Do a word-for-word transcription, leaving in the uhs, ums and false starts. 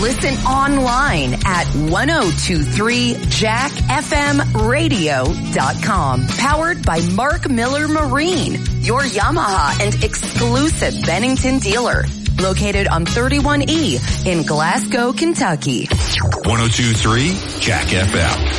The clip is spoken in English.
Listen online at ten twenty-three jack f m radio dot com. Powered by Mark Miller Marine, your Yamaha and exclusive Bennington dealer. Located on thirty-one E in Glasgow, Kentucky. ten twenty-three Jack F M.